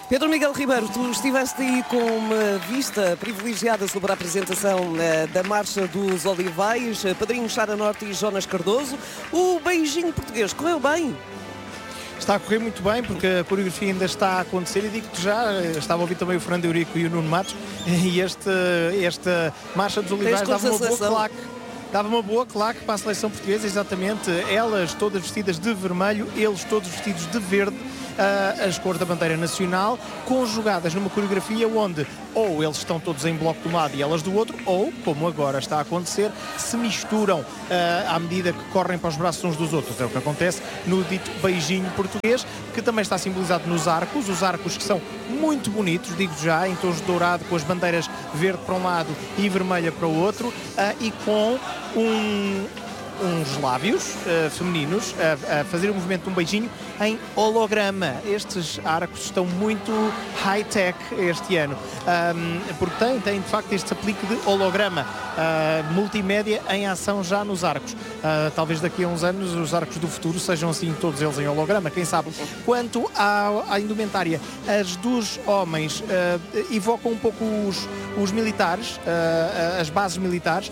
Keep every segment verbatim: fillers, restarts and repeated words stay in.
Pedro Miguel Ribeiro, tu estiveste aí com uma vista privilegiada sobre a apresentação uh, da Marcha dos Olivais, uh, Padrinho Sara Norte e Jonas Cardoso. O beijinho português correu bem? Está a correr muito bem, porque a coreografia ainda está a acontecer e digo-te já, estava a ouvir também o Fernando Eurico e o Nuno Matos, e este, esta Marcha dos Olivais dava uma boa claque. Dava uma boa claque para a seleção portuguesa, exatamente, elas todas vestidas de vermelho, eles todos vestidos de verde, uh, as cores da bandeira nacional, conjugadas numa coreografia onde ou eles estão todos em bloco de um lado e elas do outro, ou, como agora está a acontecer, se misturam uh, à medida que correm para os braços uns dos outros. É o que acontece no dito beijinho português, que também está simbolizado nos arcos, os arcos que são muito bonitos, digo já, em tons de dourado, com as bandeiras verde para um lado e vermelha para o outro, uh, e com um, uns lábios uh, femininos a, a fazer o movimento de um beijinho em holograma. Estes arcos estão muito high-tech este ano, um, porque tem, tem de facto este aplique de holograma, uh, multimédia em ação já nos arcos. Uh, talvez daqui a uns anos os arcos do futuro sejam assim todos eles em holograma, quem sabe. Quanto à, à indumentária, as dos homens uh, evocam um pouco os, os militares, uh, as bases militares,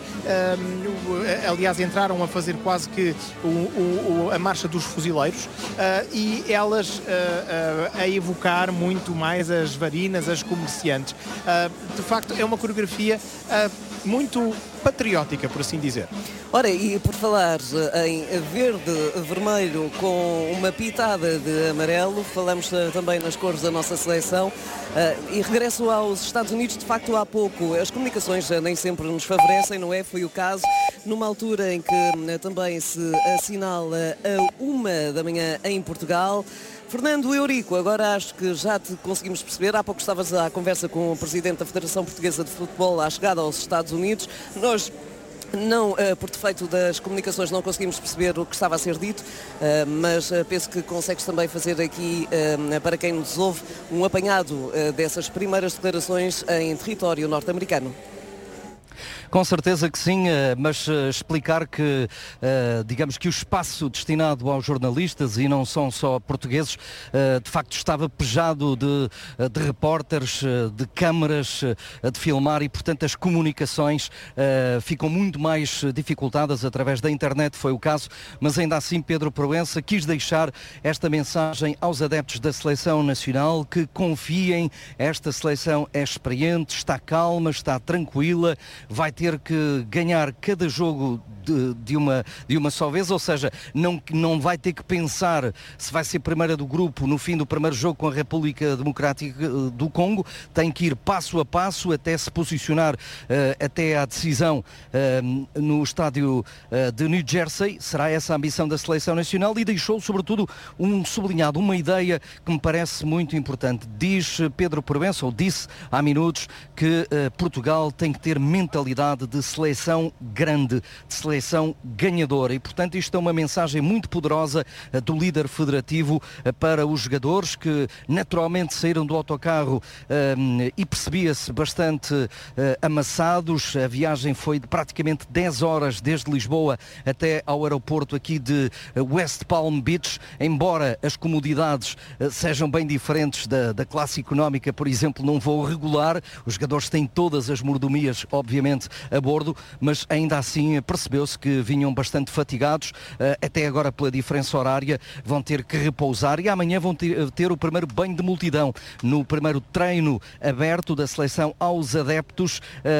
uh, aliás entraram a fazer quase que o, o, a marcha dos fuzileiros, uh, e elas uh, uh, a evocar muito mais as varinas, as comerciantes. Uh, de facto é uma coreografia uh, muito patriótica, por assim dizer. Ora, e por falar em verde, vermelho com uma pitada de amarelo, falamos também nas cores da nossa seleção, e regresso aos Estados Unidos. De facto, há pouco as comunicações nem sempre nos favorecem, não é? Foi o caso numa altura em que também se assinala a uma da manhã em Portugal. Fernando Eurico, agora acho que já te conseguimos perceber. Há pouco estavas à conversa com o Presidente da Federação Portuguesa de Futebol à chegada aos Estados Unidos. Nós, não, uh, por defeito das comunicações, não conseguimos perceber o que estava a ser dito, uh, mas uh, penso que consegues também fazer aqui, uh, para quem nos ouve, um apanhado uh, dessas primeiras declarações em território norte-americano. Com certeza que sim, mas explicar que, digamos que o espaço destinado aos jornalistas, e não são só portugueses, de facto estava pejado de, de repórteres, de câmaras, de filmar, e portanto as comunicações ficam muito mais dificultadas através da internet, foi o caso, mas ainda assim Pedro Proença quis deixar esta mensagem aos adeptos da seleção nacional, que confiem, esta seleção é experiente, está calma, está tranquila, vai ter que ganhar cada jogo de, de, uma, de uma só vez, ou seja, não, não vai ter que pensar se vai ser primeira do grupo no fim do primeiro jogo com a República Democrática do Congo, tem que ir passo a passo até se posicionar uh, até à decisão uh, no estádio uh, de New Jersey. Será essa a ambição da seleção nacional, e deixou sobretudo um sublinhado, uma ideia que me parece muito importante. Diz Pedro Proença, ou disse há minutos, que uh, Portugal tem que ter mentalidade de seleção grande, de seleção ganhadora, e portanto isto é uma mensagem muito poderosa uh, do líder federativo uh, para os jogadores, que naturalmente saíram do autocarro uh, e percebia-se bastante uh, amassados. A viagem foi de praticamente dez horas desde Lisboa até ao aeroporto aqui de uh, West Palm Beach, embora as comodidades uh, sejam bem diferentes da, da classe económica, por exemplo, num voo regular. Os jogadores têm todas as mordomias, obviamente, a bordo, mas ainda assim percebeu-se que vinham bastante fatigados, até agora pela diferença horária vão ter que repousar, e amanhã vão ter, ter o primeiro banho de multidão no primeiro treino aberto da seleção aos adeptos,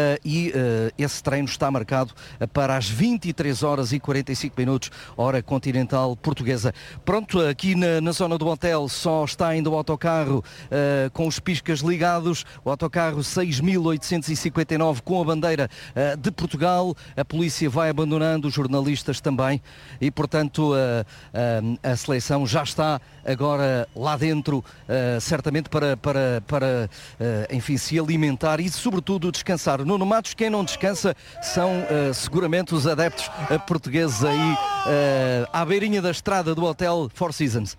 e esse treino está marcado para as vinte e três horas e quarenta e cinco minutos, hora continental portuguesa. Pronto, aqui na, na zona do hotel só está ainda o autocarro uh, com os piscas ligados, o autocarro seis mil oitocentos e cinquenta e nove com a bandeira uh, de Portugal. A polícia vai abandonando, os jornalistas também, e portanto uh, uh, a seleção já está agora lá dentro, uh, certamente para, para, para uh, enfim, se alimentar e sobretudo descansar. Nuno Matos, quem não descansa são uh, seguramente os adeptos uh, portugueses aí uh, à beirinha da estrada do Hotel Four Seasons.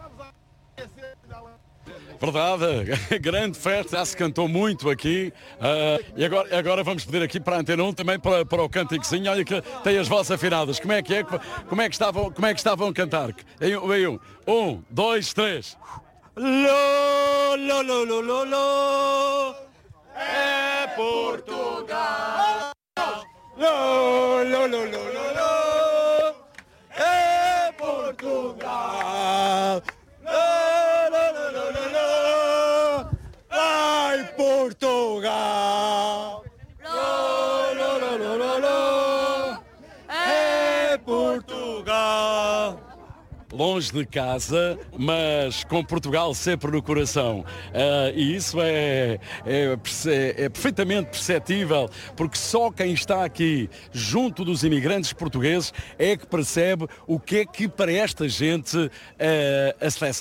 Verdade, grande festa, já se cantou muito aqui, uh, e agora, agora vamos pedir aqui para a Antena um também para, para o cânticozinho. Olha que tem as vozes afinadas. Como é que é? Como é que estavam, como é que estavam a cantar? Em um, em um, um, dois, três. Lô, lô, lô, lô, lô, lô. É Portugal. Lô, lô, lô, lô, lô, lô. É Portugal. Lô, lô, lô, lô, lô, lô. Vai Portugal. Lô, lô, lô, lô, lô, lô. É Portugal. Longe de casa, mas com Portugal sempre no coração. Uh, e isso é, é, é perfeitamente perceptível, porque só quem está aqui junto dos imigrantes portugueses é que percebe o que é que para esta gente uh, a seleção